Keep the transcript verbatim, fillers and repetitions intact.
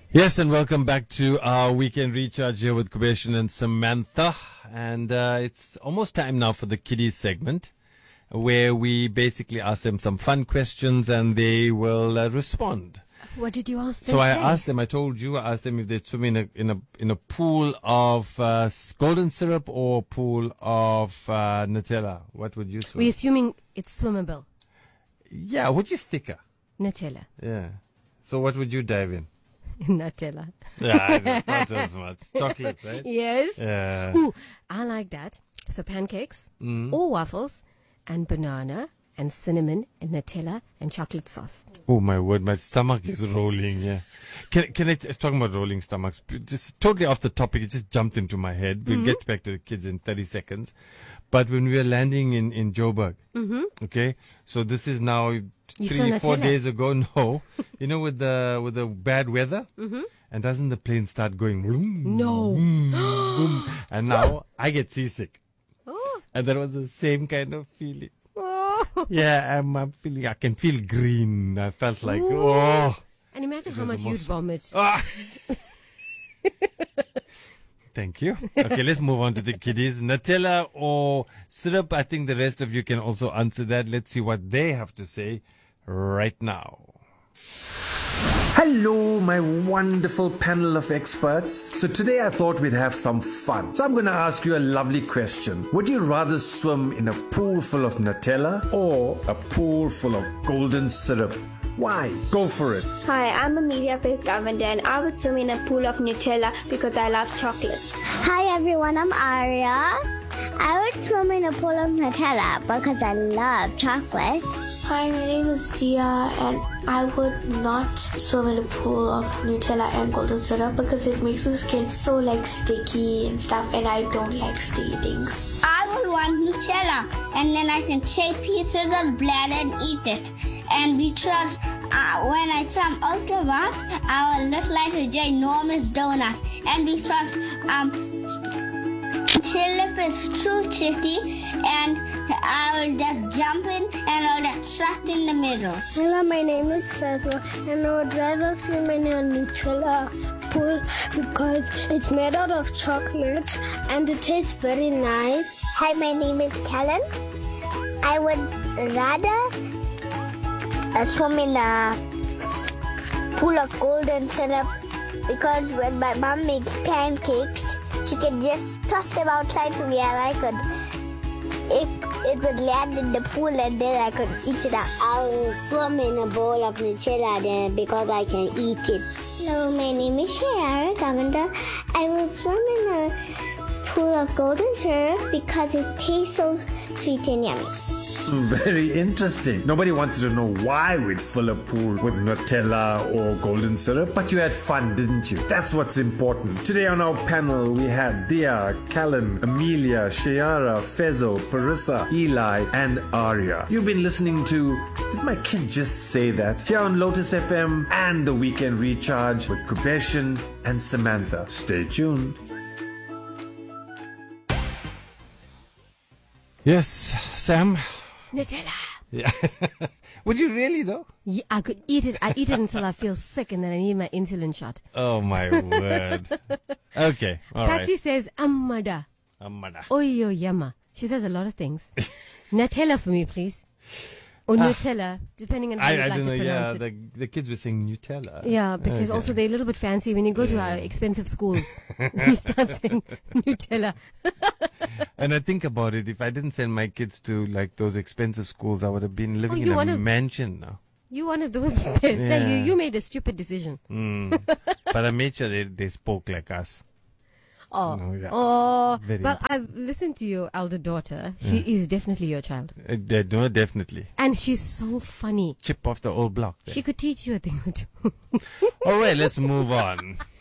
Yes, and welcome back to our weekend recharge here with Kubeshan and Samantha. And uh, it's almost time now for the kiddies segment, where we basically ask them some fun questions and they will uh, respond. What did you ask them? So I say? asked them, I told you, I asked them if they'd swim in a, in a, in a pool of uh, golden syrup or pool of uh, Nutella. What would you swim? We're assuming it's swimmable. Yeah, which is thicker? Nutella. Yeah. So what would you dive in? Nutella. Yeah, not as much. Chocolate, right? Yes. Yeah. Ooh, I like that. So pancakes Mm. or waffles and banana and cinnamon and Nutella and chocolate sauce. Oh my word, my stomach is rolling. Yeah. Can can I t- talking about rolling stomachs? Just totally off the topic. It just jumped into my head. We'll Mm-hmm. get back to the kids in thirty seconds. But when we were landing in in Joburg, Mm-hmm. okay, so this is now You three saw four Nutella? days ago. No, you know, with the with the bad weather, Mm-hmm. and doesn't the plane start going? Boom, No. boom, boom, and now I get seasick, Oh. and that was the same kind of feeling. Oh. Yeah, I'm, I'm feeling. I can feel green. I felt like Ooh. oh. And imagine It how was the much you'd most- vomit. Ah. Thank you. Okay, let's move on to the kiddies. Nutella or syrup? I think the rest of you can also answer that. Let's see what they have to say right now. Hello, my wonderful panel of experts. So today I thought we'd have some fun. So I'm going to ask you a lovely question. Would you rather swim in a pool full of Nutella or a pool full of golden syrup? Why? Go for it. Hi, I'm Amelia Faith Govender and I would swim in a pool of Nutella because I love chocolate. Hi everyone, I'm Aria. I would swim in a pool of Nutella because I love chocolate. Hi, my name is Dia and I would not swim in a pool of Nutella and golden syrup because it makes the skin so like sticky and stuff and I don't like sticky things. I would want Nutella and then I can shake pieces of bread and eat it. And because uh, when I swim ultraviolet, I will look like a ginormous donut. And because um, syrup is too sticky, and I will just jump in and I'll get sucked in the middle. Hello, my name is Faisal, and I would rather swim in a Nutella pool because it's made out of chocolate and it tastes very nice. Hi, my name is Kellen. I would rather uh, swim in a pool of golden syrup because when my mom makes pancakes, she can just toss them outside to where I could. It, it would land in the pool and then I could eat it out. I'll swim in a bowl of Nutella then because I can eat it. Hello, my name is Shayara Govender. I will swim in a pool of golden syrup because it tastes so sweet and yummy. Very interesting. Nobody wanted to know why we'd fill a pool with Nutella or golden syrup, but you had fun, didn't you? That's what's important. Today on our panel, we had Dia, Callan, Amelia, Shayara, Fezo, Parissa, Eli, and Arya. You've been listening to, did my kid just say that? Here on Lotus F M and the Weekend Recharge with Kubeshan and Samantha. Stay tuned. Yes, Sam. Nutella. Yeah. Would you really though? Yeah, I could eat it. I eat it until I feel sick and then I need my insulin shot. Oh my word. Okay, all Patsy right. says, Ammada. Amada. Oyo yama. She says a lot of things. Nutella for me, please. Or Nutella, depending on how I, you'd I like don't to know. pronounce Yeah, it. the the kids were saying Nutella. Yeah, because Okay. also they're a little bit fancy when you go to our expensive schools. You start saying Nutella. And I think about it, if I didn't send my kids to like those expensive schools, I would have been living Oh, in you a wanna- mansion now. You one of those pets. Hey, Yeah. you, you made a stupid decision. Mm. But I made sure they, they spoke like us. Oh, No, yeah. oh. Very Well, I've listened to your elder daughter. She is definitely your child. Uh, they do, definitely. And she's so funny. Chip off the old block. There. She could teach you a thing or two. All right, let's move on.